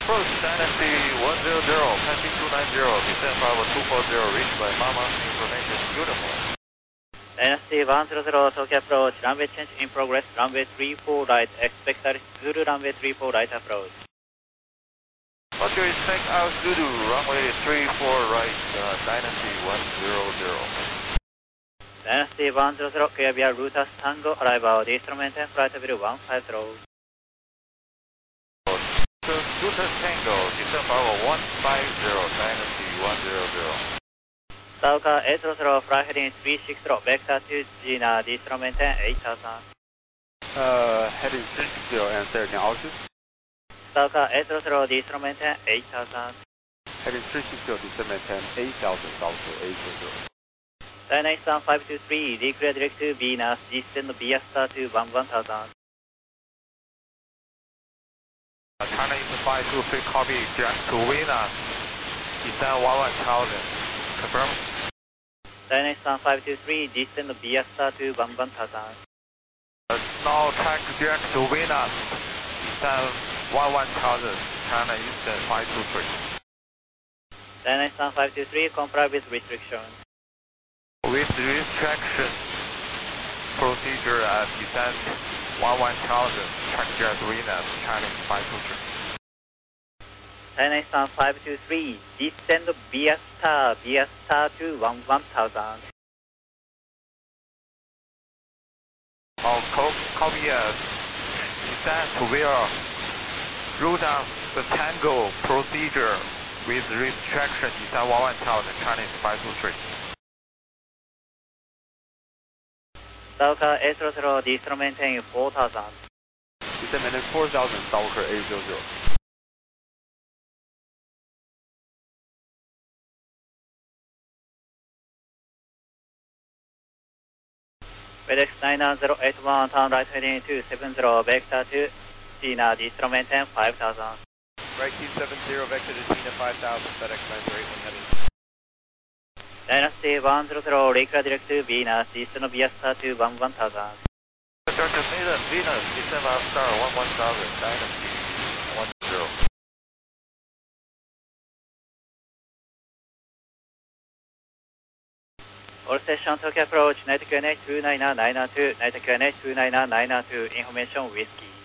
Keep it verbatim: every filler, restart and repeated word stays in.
Approach Dynasty one zero zero, passing two nine zero, descend five two four zero, reached by Mama, information beautiful. Dynasty one zero zero, Tokyo approach, runway change in progress, runway three four right, expect Zulu runway three four right approach. Tokyo expect altitude, runway three four right, uh, Dynasty one zero zero. Dynasty one zero zero, clear via Rutas Tango, arrival, distro maintain flight level one five zero. Rutas Tango, descend power one five zero, Dynasty one zero zero. Sauka eight zero zero, fly heading three six zero, vector to Gina, distro maintain eight thousand. Uh, heading three six zero and thirteen altitude. Sauka eight zero zero, distro maintain eight thousand. Heading three six zero, descend maintain eight thousand, altitude eight zero zero. Dynasty five two three, declare direct to Venus, descend via star to one one thousand. China Eastern five two three, copy, direct to Venus, descend one one thousand, confirm. Dynasty five two three, descend via star to one one thousand. Uh, now track direct to Venus, descend one one thousand, China Eastern five two three. Dynasty five two three, comply with restriction. With restriction procedure at descent one one thousand, track direct to Venus, China Eastern five two three. Dynasty five two three, descend via star, via star to one one thousand. Oh, copy, uh, descent via Rutas the Tango procedure with restriction descent one one thousand, China Eastern five two three. Sauka eight zero zero, distro maintain four thousand. Descend maintain four thousand, Sauka eight zero zero. FedEx nine zero eight one, turn right heading two seven zero, vector to Gina, distro maintain five thousand. Right two seven zero, vector to Gina five thousand, FedEx nine zero eight one heading. Dynasty one zero zero, declare direct to Venus, descend via star to one one thousand. Doctor Venus, Venus, descend via star one one thousand, Dynasty one zero. All station Tokyo approach, night Q N H two nine nine nine two, night Q N H two nine nine nine two, information whiskey.